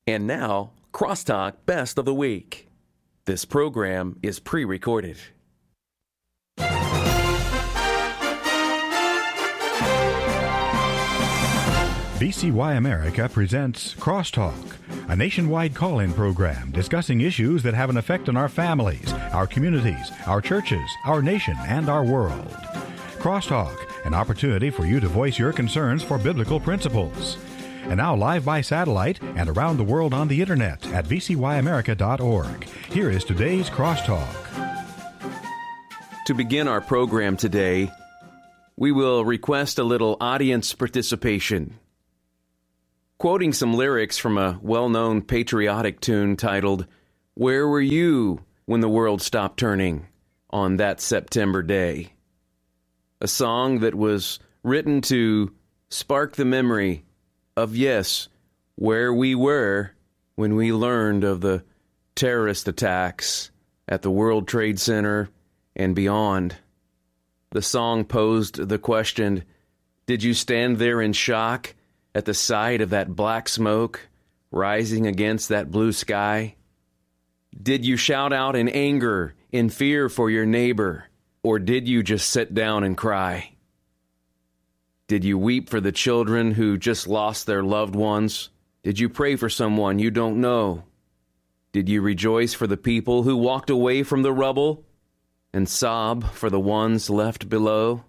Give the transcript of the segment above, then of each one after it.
And now, Crosstalk Best of the Week. This program is pre-recorded. VCY America presents Crosstalk, a nationwide call-in program discussing issues that have an effect on our families, our communities, our churches, our nation, and our world. Crosstalk, an opportunity for you to voice your concerns for biblical principles. And now live by satellite and around the world on the internet at vcyamerica.org. Here is today's Crosstalk. To begin our program today, we will request a little audience participation. Quoting some lyrics from a well-known patriotic tune titled, "Where Were You When the World Stopped Turning on That September Day?" A song that was written to spark the memory of, yes, where we were when we learned of the terrorist attacks at the World Trade Center and beyond. The song posed the question, did you stand there in shock at the sight of that black smoke rising against that blue sky? Did you shout out in anger, in fear for your neighbor, or did you just sit down and cry? Did you weep for the children who just lost their loved ones? Did you pray for someone you don't know? Did you rejoice for the people who walked away from the rubble and sob for the ones left below?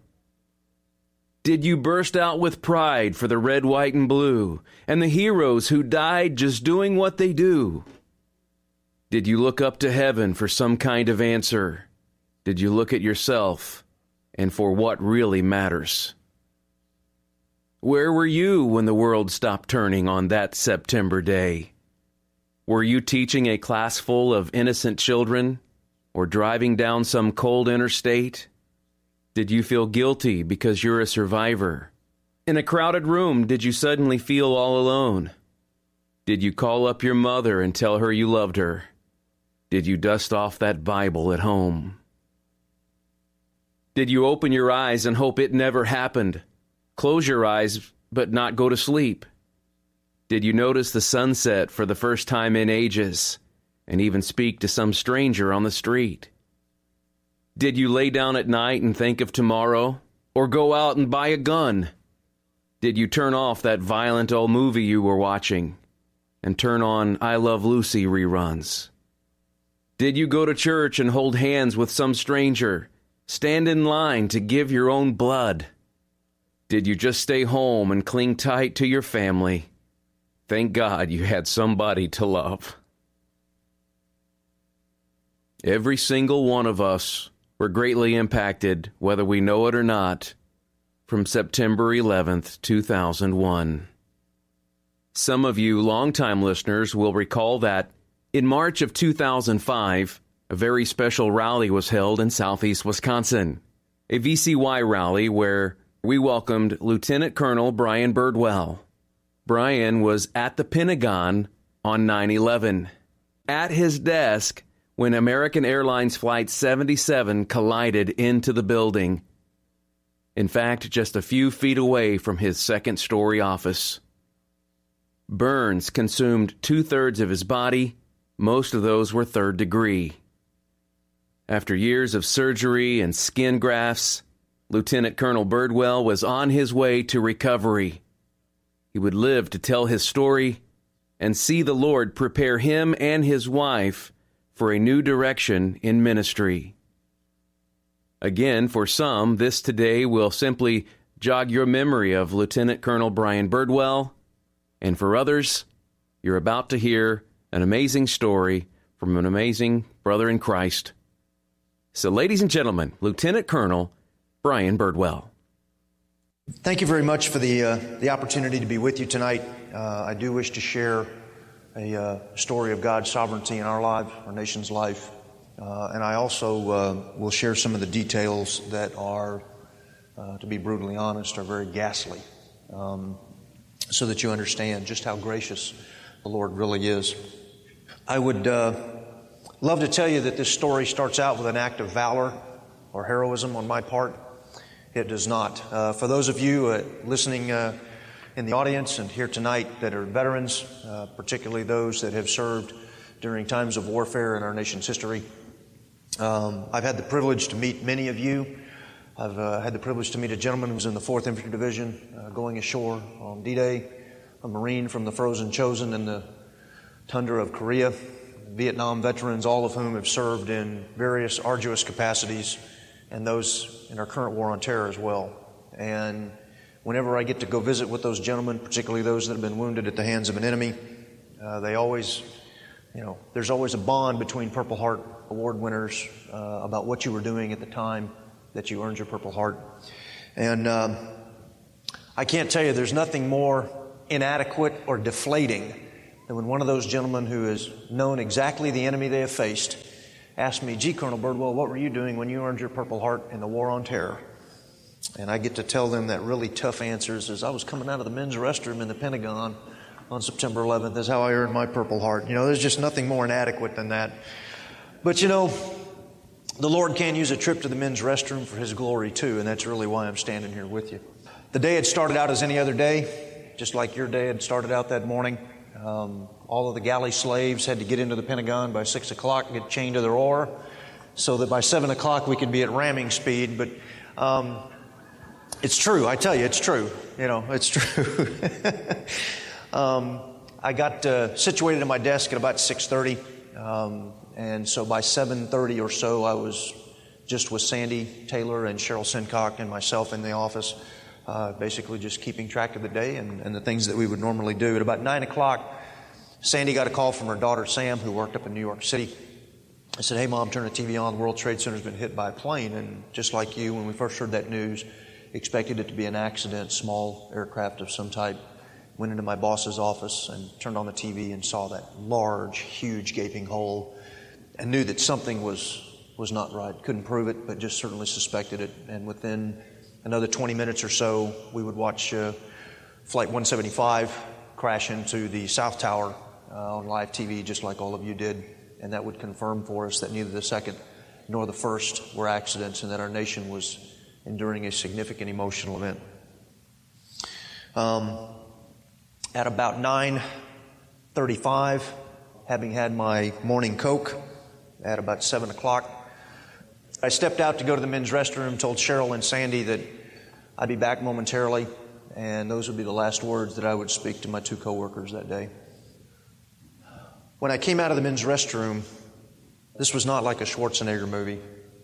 Did you burst out with pride for the red, white, and blue, and the heroes who died just doing what they do? Did you look up to heaven for some kind of answer? Did you look at yourself and for what really matters? Where were you when the world stopped turning on that September day? Were you teaching a class full of innocent children or driving down some cold interstate? Did you feel guilty because you're a survivor? In a crowded room, did you suddenly feel all alone? Did you call up your mother and tell her you loved her? Did you dust off that Bible at home? Did you open your eyes and hope it never happened? Close your eyes but not go to sleep? Did you notice the sunset for the first time in ages and even speak to some stranger on the street? Did you lay down at night and think of tomorrow, or go out and buy a gun? Did you turn off that violent old movie you were watching and turn on I Love Lucy reruns? Did you go to church and hold hands with some stranger, stand in line to give your own blood? Did you just stay home and cling tight to your family? Thank God you had somebody to love. Every single one of us were greatly impacted, whether we know it or not, from September 11th, 2001. Some of you longtime listeners will recall that in March of 2005, a very special rally was held in southeast Wisconsin, a VCY rally where we welcomed Lieutenant Colonel Brian Birdwell. Brian was at the Pentagon on 9/11, at his desk when American Airlines Flight 77 collided into the building. In fact, just a few feet away from his second-story office. Burns consumed 2/3 of his body. Most of those were third degree. After years of surgery and skin grafts, Lieutenant Colonel Birdwell was on his way to recovery. He would live to tell his story and see the Lord prepare him and his wife for a new direction in ministry. Again, for some, this today will simply jog your memory of Lieutenant Colonel Brian Birdwell, and for others, you're about to hear an amazing story from an amazing brother in Christ. So, ladies and gentlemen, Lieutenant Colonel Brian Birdwell. Thank you very much for the opportunity to be with you tonight. I do wish to share a story of God's sovereignty in our life, our nation's life. And I also will share some of the details that are, to be brutally honest, are very ghastly, so that you understand just how gracious the Lord really is. I would love to tell you that this story starts out with an act of valor or heroism on my part. It does not. For those of you listening in the audience and here tonight that are veterans, particularly those that have served during times of warfare in our nation's history. I've had the privilege to meet many of you. I've had the privilege to meet a gentleman who was in the 4th Infantry Division going ashore on D-Day, a Marine from the Frozen Chosen in the tundra of Korea, Vietnam veterans, all of whom have served in various arduous capacities, and those in our current war on terror as well. And whenever I get to go visit with those gentlemen, particularly those that have been wounded at the hands of an enemy, they always, there's always a bond between Purple Heart Award winners about what you were doing at the time that you earned your Purple Heart. And I can't tell you, there's nothing more inadequate or deflating than when one of those gentlemen who has known exactly the enemy they have faced asked me, "Gee, Colonel Birdwell, what were you doing when you earned your Purple Heart in the war on terror?" And I get to tell them that really tough answers is, "I was coming out of the men's restroom in the Pentagon on September 11th. That's how I earned my Purple Heart." There's just nothing more inadequate than that. But the Lord can use a trip to the men's restroom for His glory too, and that's really why I'm standing here with you. The day had started out as any other day, just like your day had started out that morning. All of the galley slaves had to get into the Pentagon by 6 o'clock, get chained to their oar, so that by 7 o'clock we could be at ramming speed. But it's true. I tell you, it's true. It's true. I got situated at my desk at about 6:30, and so by 7:30 or so, I was just with Sandy Taylor and Cheryl Sincock and myself in the office, basically just keeping track of the day and the things that we would normally do. At about 9 o'clock, Sandy got a call from her daughter, Sam, who worked up in New York City. I said, "Hey, Mom, turn the TV on. The World Trade Center's been hit by a plane." And just like you, when we first heard that news, expected it to be an accident, small aircraft of some type. Went into my boss's office and turned on the TV and saw that large, huge, gaping hole and knew that something was not right. Couldn't prove it, but just certainly suspected it. And within another 20 minutes or so, we would watch Flight 175 crash into the South Tower on live TV, just like all of you did. And that would confirm for us that neither the second nor the first were accidents and that our nation was enduring a significant emotional event. At about 9:35, having had my morning Coke at about 7 o'clock, I stepped out to go to the men's restroom, told Cheryl and Sandy that I'd be back momentarily, and those would be the last words that I would speak to my two coworkers that day. When I came out of the men's restroom, this was not like a Schwarzenegger movie.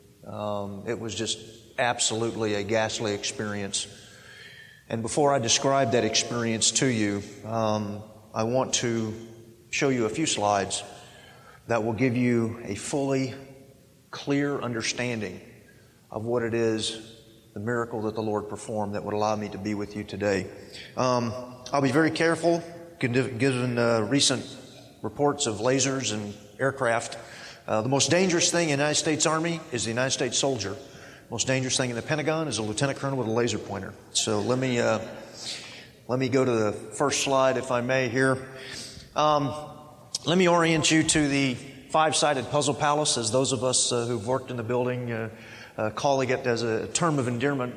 It was just absolutely a ghastly experience. And before I describe that experience to you, I want to show you a few slides that will give you a fully clear understanding of what it is, the miracle that the Lord performed that would allow me to be with you today. I'll be very careful, given recent reports of lasers and aircraft. The most dangerous thing in the United States Army is the United States soldier. Most dangerous thing in the Pentagon is a lieutenant colonel with a laser pointer. So let me go to the first slide, if I may, here. Let me orient you to the five-sided puzzle palace, as those of us who've worked in the building calling it as a term of endearment.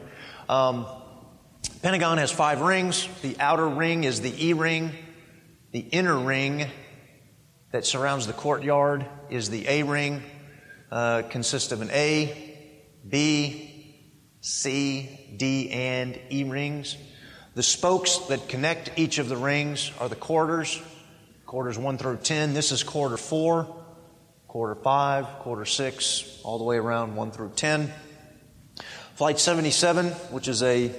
Pentagon has 5 rings. The outer ring is the E ring. The inner ring that surrounds the courtyard is the A ring. Consists of an A, B, C, D, and E rings. The spokes that connect each of the rings are the quarters 1 through 10. This is quarter 4, quarter 5, quarter 6, all the way around 1 through 10. Flight 77, which is a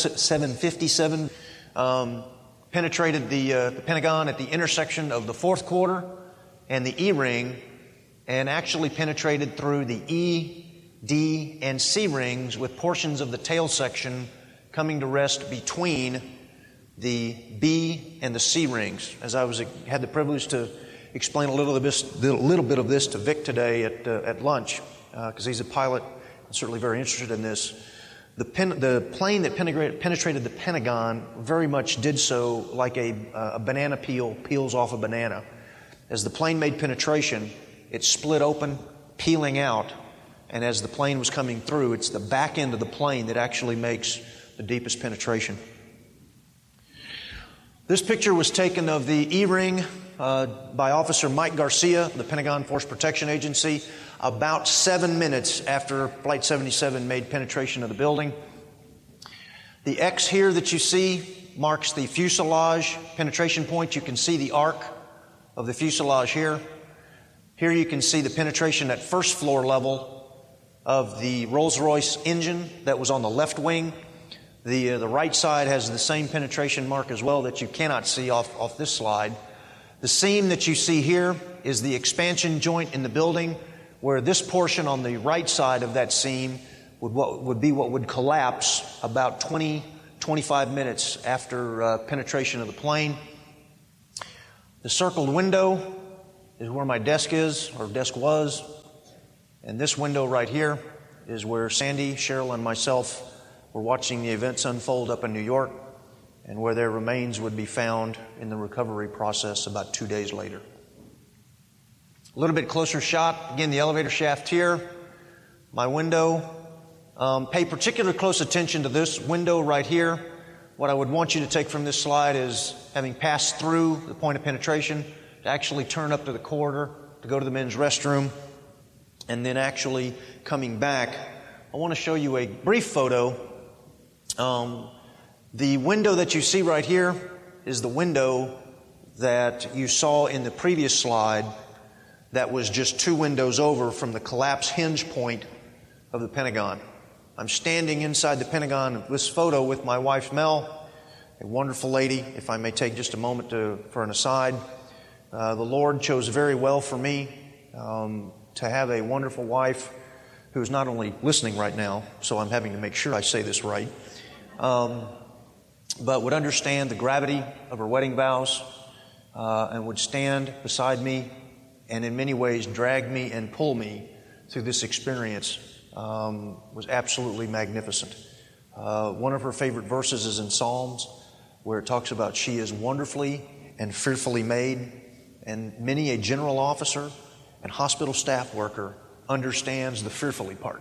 757, penetrated the Pentagon at the intersection of the 4th quarter and the E ring, and actually penetrated through the E, D, and C rings, with portions of the tail section coming to rest between the B and the C rings. As I had the privilege to explain a little bit of this to Vic today at lunch, because he's a pilot and certainly very interested in this. The plane that penetrated the Pentagon very much did so like a banana peel peels off a banana. As the plane made penetration, it split open, peeling out. And as the plane was coming through, it's the back end of the plane that actually makes the deepest penetration. This picture was taken of the E-ring by Officer Mike Garcia, the Pentagon Force Protection Agency, about 7 minutes after Flight 77 made penetration of the building. The X here that you see marks the fuselage penetration point. You can see the arc of the fuselage here. Here you can see the penetration at first floor level of the Rolls-Royce engine that was on the left wing. The right side has the same penetration mark as well that you cannot see off this slide. The seam that you see here is the expansion joint in the building, where this portion on the right side of that seam would be what would collapse about 25 minutes after penetration of the plane. The circled window is where my desk is, or desk was. And this window right here is where Sandy, Cheryl, and myself were watching the events unfold up in New York, and where their remains would be found in the recovery process about 2 days later. A little bit closer shot, again, the elevator shaft here, my window. Pay particular close attention to this window right here. What I would want you to take from this slide is, having passed through the point of penetration, to actually turn up to the corridor, to go to the men's restroom, and then actually coming back. I want to show you a brief photo. The window that you see right here is the window that you saw in the previous slide that was just 2 windows over from the collapse hinge point of the Pentagon. I'm standing inside the Pentagon of this photo with my wife Mel, a wonderful lady. If I may take just a moment for an aside, the Lord chose very well for me to have a wonderful wife who's not only listening right now, so I'm having to make sure I say this right, but would understand the gravity of her wedding vows and would stand beside me and in many ways drag me and pull me through this experience. Was absolutely magnificent. One of her favorite verses is in Psalms, where it talks about she is wonderfully and fearfully made, and many a general officer and hospital staff worker understands the fearfully part.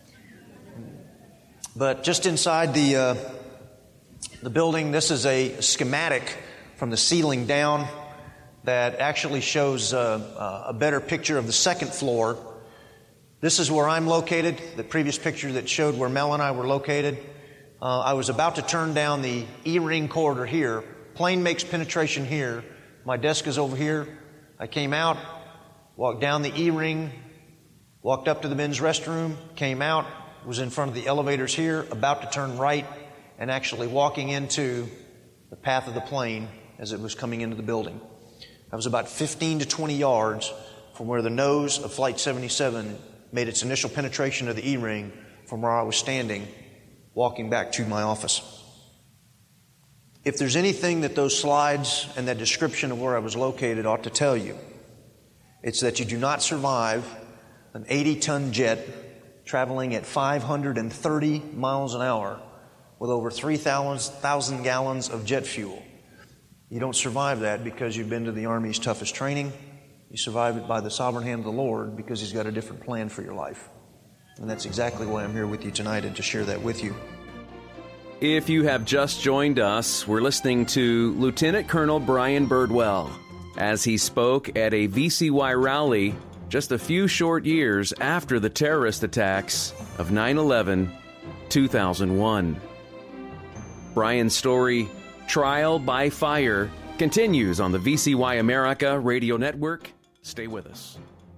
But just inside the building, this is a schematic from the ceiling down that actually shows a better picture of the second floor. This is where I'm located. The previous picture that showed where Mel and I were located. I was about to turn down the E-ring corridor here. Plane makes penetration here. My desk is over here. I came out, walked down the E-ring, walked up to the men's restroom, came out, was in front of the elevators here, about to turn right, and actually walking into the path of the plane as it was coming into the building. I was about 15 to 20 yards from where the nose of Flight 77 made its initial penetration of the E-ring from where I was standing, walking back to my office. If there's anything that those slides and that description of where I was located ought to tell you, it's that you do not survive an 80-ton jet traveling at 530 miles an hour with over 3,000 gallons of jet fuel. You don't survive that because you've been to the Army's toughest training. You survive it by the sovereign hand of the Lord because He's got a different plan for your life. And that's exactly why I'm here with you tonight, and to share that with you. If you have just joined us, we're listening to Lieutenant Colonel Brian Birdwell as he spoke at a VCY rally just a few short years after the terrorist attacks of 9/11, 2001. Brian's story, Trial by Fire, continues on the VCY America Radio Network. Stay with us.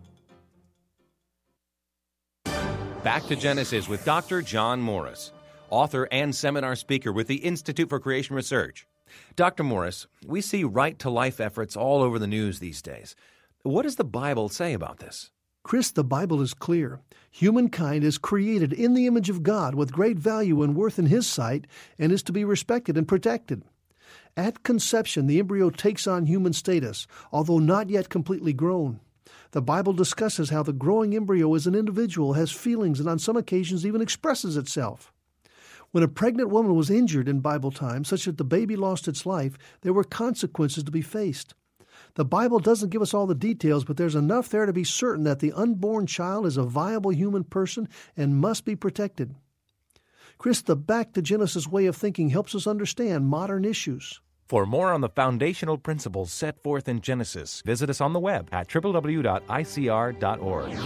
Back to Genesis with Dr. John Morris, author and seminar speaker with the Institute for Creation Research. Dr. Morris, we see right-to-life efforts all over the news these days. What does the Bible say about this? Chris, the Bible is clear. Humankind is created in the image of God with great value and worth in His sight and is to be respected and protected. At conception, the embryo takes on human status, although not yet completely grown. The Bible discusses how the growing embryo as an individual has feelings and on some occasions even expresses itself. When a pregnant woman was injured in Bible times, such that the baby lost its life, there were consequences to be faced. The Bible doesn't give us all the details, but there's enough there to be certain that the unborn child is a viable human person and must be protected. Chris, the Back to Genesis way of thinking helps us understand modern issues. For more on the foundational principles set forth in Genesis, visit us on the web at www.icr.org.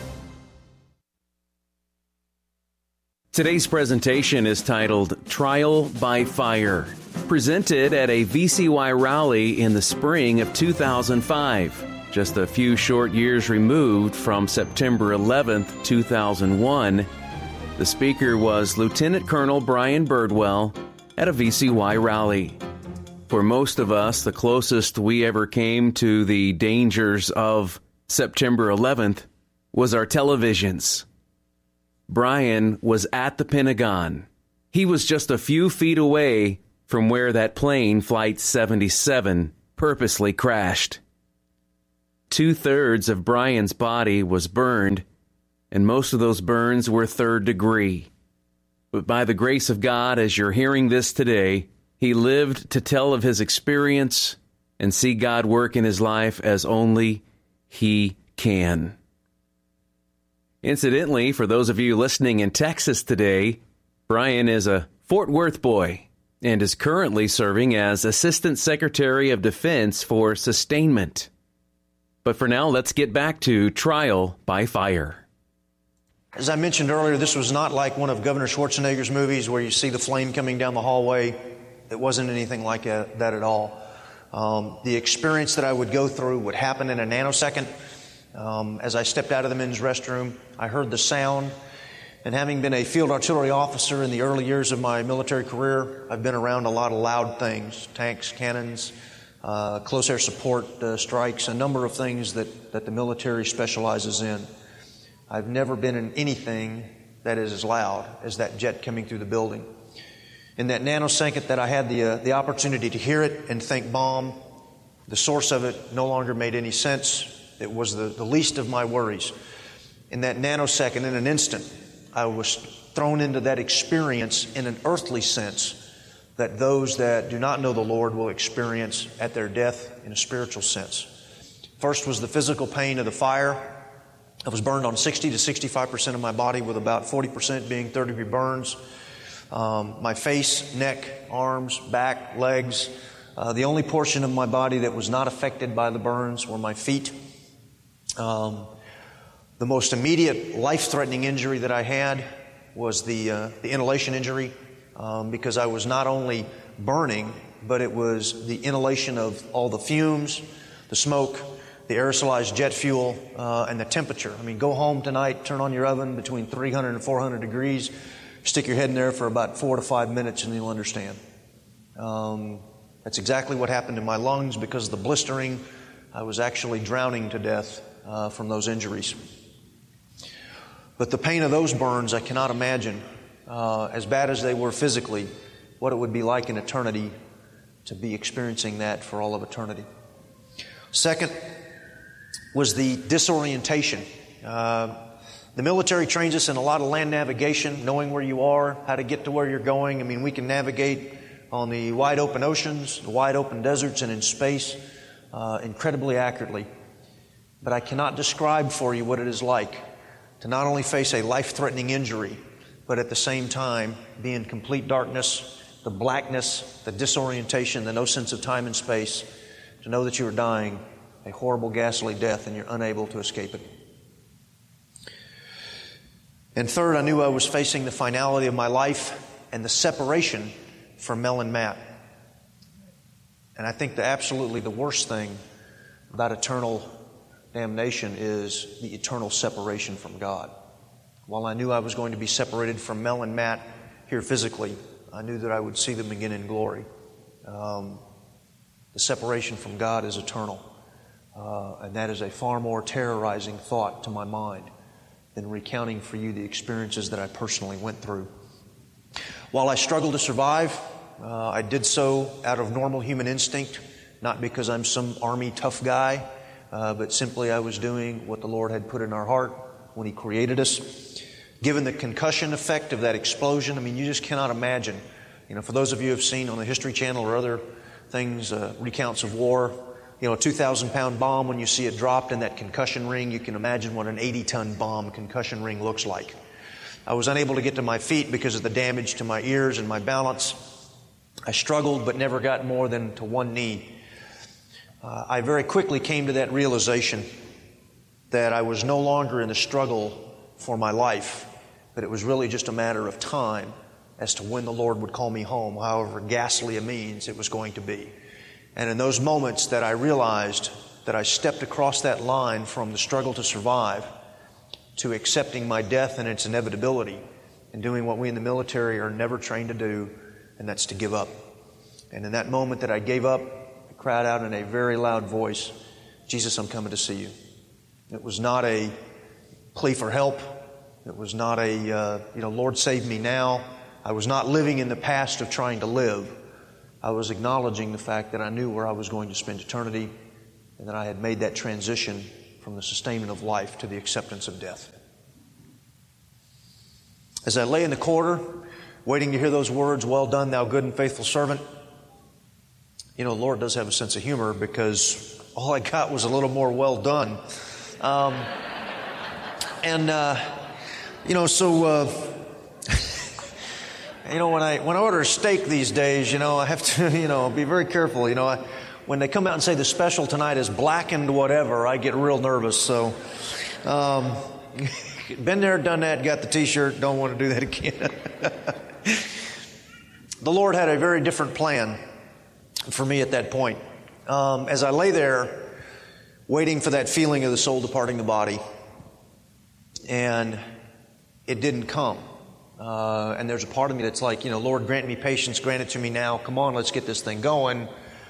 Today's presentation is titled Trial by Fire, presented at a VCY rally in the spring of 2005, just a few short years removed from September 11th, 2001. The speaker was Lieutenant Colonel Brian Birdwell at a VCY rally. For most of us, the closest we ever came to the dangers of September 11th was our televisions. Brian was at the Pentagon. He was just a few feet away from where that plane, Flight 77, purposely crashed. 2/3 of Brian's body was burned, and most of those burns were 3rd degree. But by the grace of God, as you're hearing this today, he lived to tell of his experience and see God work in his life as only he can. Incidentally, for those of you listening in Texas today, Brian is a Fort Worth boy and is currently serving as Assistant Secretary of Defense for Sustainment. But for now, let's get back to Trial by Fire. As I mentioned earlier, this was not like one of Governor Schwarzenegger's movies where you see the flame coming down the hallway. It wasn't anything like that at all. The experience that I would go through would happen in a nanosecond. As I stepped out of the men's restroom, I heard the sound. And having been a field artillery officer in the early years of my military career, I've been around a lot of loud things, tanks, cannons, close air support strikes, a number of things that the military specializes in. I've never been in anything that is as loud as that jet coming through the building. In that nanosecond that I had the opportunity to hear it and think bomb, the source of it no longer made any sense. It was the least of my worries. In that nanosecond, in an instant, I was thrown into that experience in an earthly sense that those that do not know the Lord will experience at their death in a spiritual sense. First was the physical pain of the fire. I was burned on 60 to 65% of my body, with about 40% being 3rd-degree burns. My face, neck, arms, back, legs. The only portion of my body that was not affected by the burns were my feet. The most immediate life-threatening injury that I had was the inhalation injury, because I was not only burning, but it was the inhalation of all the fumes, the smoke, the aerosolized jet fuel, and the temperature. I mean, go home tonight, turn on your oven between 300 and 400 degrees, stick your head in there for about 4 to 5 minutes and you'll understand. That's exactly what happened in my lungs. Because of the blistering, I was actually drowning to death from those injuries. But the pain of those burns, I cannot imagine, as bad as they were physically, what it would be like in eternity to be experiencing that for all of eternity. Second was the disorientation. The military trains us in a lot of land navigation, knowing where you are, how to get to where you're going. I mean, we can navigate on the wide open oceans, the wide open deserts, and in space incredibly accurately. But I cannot describe for you what it is like to not only face a life-threatening injury, but at the same time be in complete darkness, the blackness, the disorientation, the no sense of time and space, to know that you are dying a horrible, ghastly death and you're unable to escape it. And third, I knew I was facing the finality of my life and the separation from Mel and Matt. And I think absolutely the worst thing about eternal damnation is the eternal separation from God. While I knew I was going to be separated from Mel and Matt here physically, I knew that I would see them again in glory. The separation from God is eternal. And that is a far more terrorizing thought to my mind than recounting for you the experiences that I personally went through. While I struggled to survive, I did so out of normal human instinct, not because I'm some army tough guy, but simply I was doing what the Lord had put in our heart when He created us. Given the concussion effect of that explosion, I mean, you just cannot imagine. You know, for those of you who have seen on the History Channel or other things, recounts of war, you know, a 2,000-pound bomb, when you see it dropped in that concussion ring, you can imagine what an 80-ton bomb concussion ring looks like. I was unable to get to my feet because of the damage to my ears and my balance. I struggled but never got more than to one knee. I very quickly came to that realization that I was no longer in the struggle for my life, but it was really just a matter of time as to when the Lord would call me home, however ghastly a means it was going to be. And in those moments that I realized that I stepped across that line from the struggle to survive to accepting my death and its inevitability and doing what we in the military are never trained to do, and that's to give up. And in that moment that I gave up, I cried out in a very loud voice, "Jesus, I'm coming to see you." It was not a plea for help. It was not a, Lord, save me now. I was not living in the past of trying to live. I was acknowledging the fact that I knew where I was going to spend eternity and that I had made that transition from the sustainment of life to the acceptance of death. As I lay in the corridor, waiting to hear those words, "Well done, thou good and faithful servant," the Lord does have a sense of humor, because all I got was a little more "well done." When I order a steak these days, I have to, be very careful. When they come out and say the special tonight is blackened whatever, I get real nervous. So, been there, done that, got the T-shirt, don't want to do that again. The Lord had a very different plan for me at that point. As I lay there, waiting for that feeling of the soul departing the body, and it didn't come. And there's a part of me that's like, Lord, grant me patience, grant it to me now. Come on, let's get this thing going.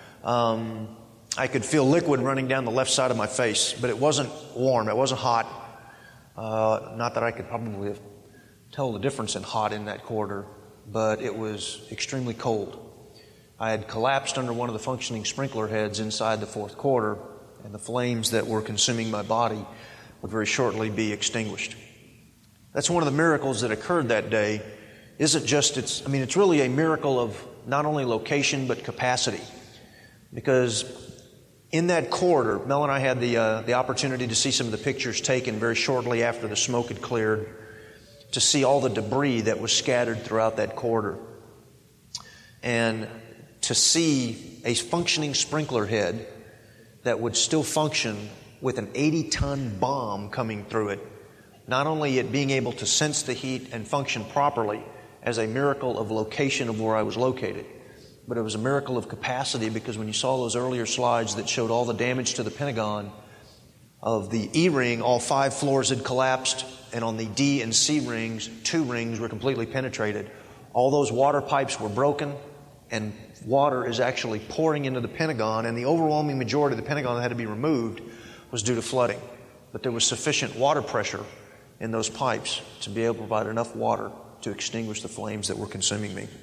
I could feel liquid running down the left side of my face, but it wasn't warm, it wasn't hot. Not that I could probably tell the difference in hot in that corridor, but it was extremely cold. I had collapsed under one of the functioning sprinkler heads inside the fourth quarter, and the flames that were consuming my body would very shortly be extinguished. That's one of the miracles that occurred that day. It's really a miracle of not only location but capacity. Because in that corridor, Mel and I had the opportunity to see some of the pictures taken very shortly after the smoke had cleared, to see all the debris that was scattered throughout that corridor, and to see a functioning sprinkler head that would still function with an 80-ton bomb coming through it. Not only it being able to sense the heat and function properly as a miracle of location of where I was located, but it was a miracle of capacity, because when you saw those earlier slides that showed all the damage to the Pentagon, of the E ring, all 5 floors had collapsed, and on the D and C rings, 2 rings were completely penetrated. All those water pipes were broken, and water is actually pouring into the Pentagon, and the overwhelming majority of the Pentagon that had to be removed was due to flooding. But there was sufficient water pressure in those pipes to be able to provide enough water to extinguish the flames that were consuming me.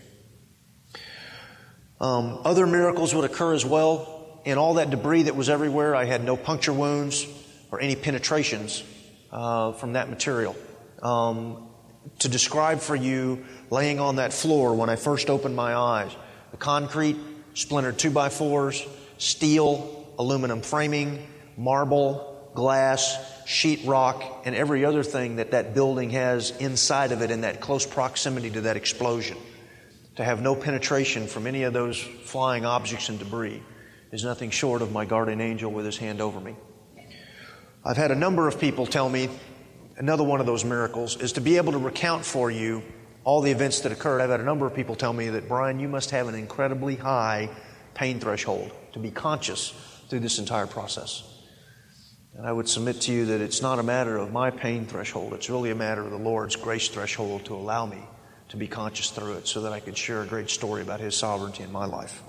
Other miracles would occur as well. In all that debris that was everywhere, I had no puncture wounds or any penetrations from that material. To describe for you laying on that floor when I first opened my eyes, the concrete, splintered 2x4s, steel, aluminum framing, marble, glass, sheetrock, and every other thing that building has inside of it in that close proximity to that explosion. To have no penetration from any of those flying objects and debris is nothing short of my guardian angel with his hand over me. I've had a number of people tell me another one of those miracles is to be able to recount for you all the events that occurred. I've had a number of people tell me that, Brian, you must have an incredibly high pain threshold to be conscious through this entire process. And I would submit to you that it's not a matter of my pain threshold. It's really a matter of the Lord's grace threshold to allow me to be conscious through it, so that I could share a great story about His sovereignty in my life.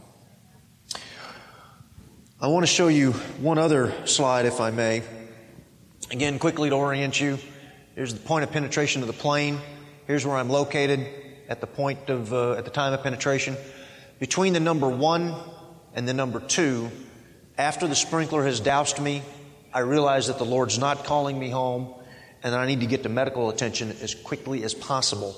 I want to show you one other slide, if I may. Again, quickly to orient you. Here's the point of penetration of the plane. Here's where I'm located at the time of penetration. Between the number 1 and the number 2, after the sprinkler has doused me, I realize that the Lord's not calling me home, and that I need to get to medical attention as quickly as possible.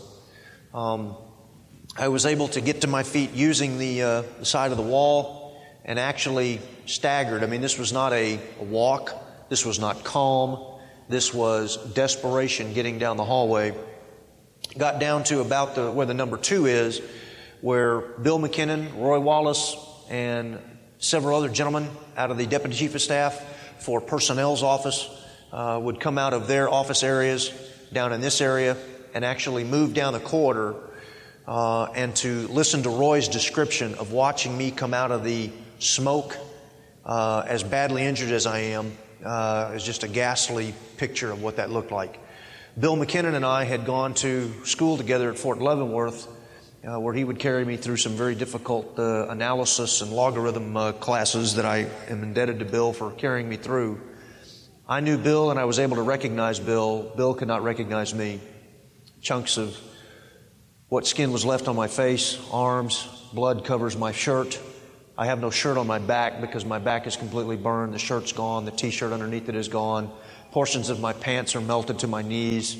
I was able to get to my feet using the side of the wall, and actually staggered. This was not a walk. This was not calm. This was desperation getting down the hallway. Got down to about where the number 2 is, where Bill McKinnon, Roy Wallace, and several other gentlemen out of the Deputy Chief of Staff for Personnel's office would come out of their office areas down in this area and actually move down the corridor and to listen to Roy's description of watching me come out of the smoke as badly injured as I am. Is just a ghastly picture of what that looked like. Bill McKinnon and I had gone to school together at Fort Leavenworth, where he would carry me through some very difficult analysis and logarithm classes that I am indebted to Bill for carrying me through. I knew Bill and I was able to recognize Bill. Bill could not recognize me. Chunks of what skin was left on my face, arms, blood covers my shirt. I have no shirt on my back because my back is completely burned. The shirt's gone. The T-shirt underneath it is gone. Portions of my pants are melted to my knees.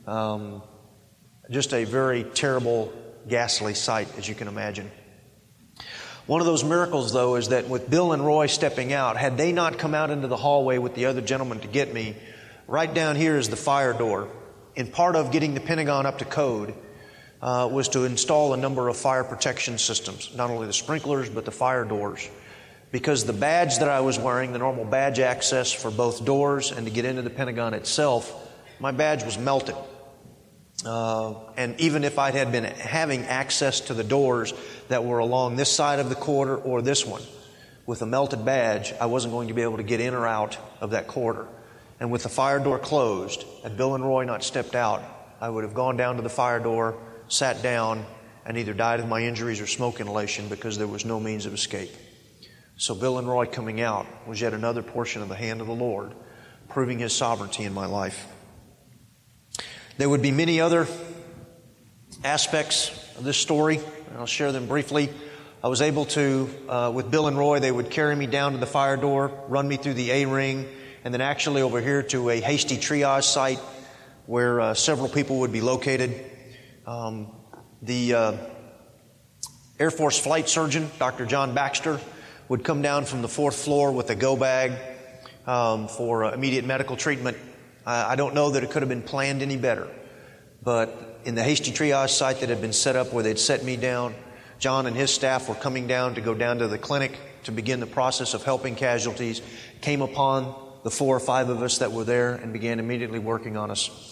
Just a very terrible, ghastly sight, as you can imagine. One of those miracles, though, is that with Bill and Roy stepping out, had they not come out into the hallway with the other gentleman to get me, right down here is the fire door. And part of getting the Pentagon up to code was to install a number of fire protection systems, not only the sprinklers, but the fire doors. Because the badge that I was wearing, the normal badge access for both doors and to get into the Pentagon itself, my badge was melted. And even if I had been having access to the doors that were along this side of the corridor or this one, with a melted badge, I wasn't going to be able to get in or out of that corridor. And with the fire door closed, had Bill and Roy not stepped out, I would have gone down to the fire door, sat down, and either died of my injuries or smoke inhalation because there was no means of escape. So Bill and Roy coming out was yet another portion of the hand of the Lord, proving His sovereignty in my life. There would be many other aspects of this story, and I'll share them briefly. I was able to, with Bill and Roy, they would carry me down to the fire door, run me through the A-ring, and then actually over here to a hasty triage site where several people would be located. The Air Force flight surgeon, Dr. John Baxter, would come down from the 4th floor with a go bag for immediate medical treatment. I don't know that it could have been planned any better, but in the hasty triage site that had been set up where they'd set me down, John and his staff were coming down to go down to the clinic to begin the process of helping casualties, came upon the 4 or 5 of us that were there and began immediately working on us.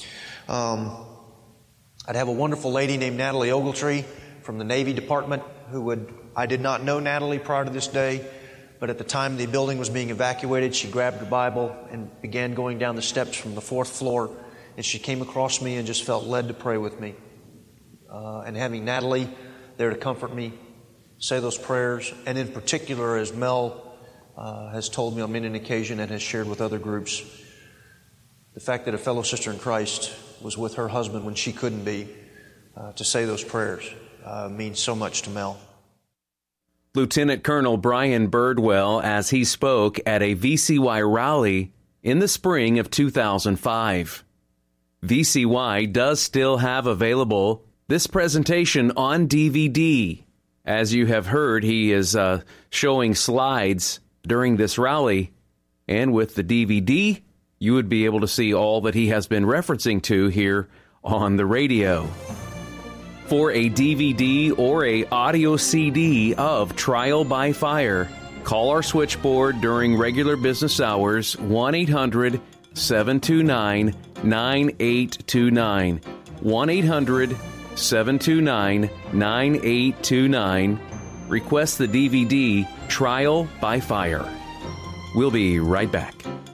I'd have a wonderful lady named Natalie Ogletree from the Navy Department I did not know Natalie prior to this day, but at the time the building was being evacuated, she grabbed her Bible and began going down the steps from the 4th floor, and she came across me and just felt led to pray with me. And having Natalie there to comfort me, say those prayers, and in particular, as Mel has told me on many an occasion and has shared with other groups, the fact that a fellow sister in Christ was with her husband when she couldn't be, to say those prayers means so much to Mel. Lieutenant Colonel Brian Birdwell as he spoke at a VCY rally in the spring of 2005. VCY does still have available this presentation on DVD. As you have heard, he is showing slides during this rally, and with the DVD, you would be able to see all that he has been referencing to here on the radio. For a DVD or a audio CD of Trial by Fire, call our switchboard during regular business hours, 1-800-729-9829. 1-800-729-9829. Request the DVD Trial by Fire. We'll be right back.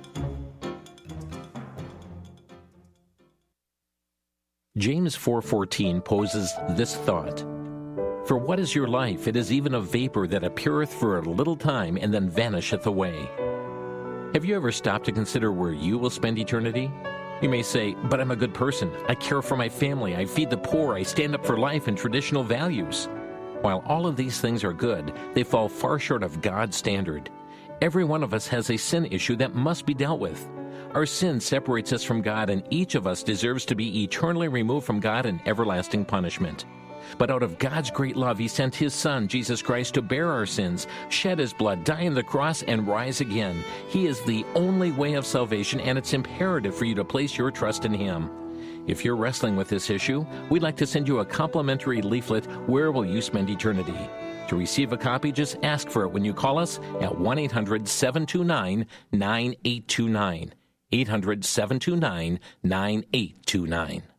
James 4:14 poses this thought: For what is your life? It is even a vapor that appeareth for a little time and then vanisheth away. Have you ever stopped to consider where you will spend eternity? You may say, but I'm a good person. I care for my family. I feed the poor. I stand up for life and traditional values. While all of these things are good, they fall far short of God's standard. Every one of us has a sin issue that must be dealt with. Our sin separates us from God, and each of us deserves to be eternally removed from God in everlasting punishment. But out of God's great love, He sent His Son, Jesus Christ, to bear our sins, shed His blood, die on the cross, and rise again. He is the only way of salvation, and it's imperative for you to place your trust in Him. If you're wrestling with this issue, we'd like to send you a complimentary leaflet, Where Will You Spend Eternity? To receive a copy, just ask for it when you call us at 1-800-729-9829. 800-729-9829.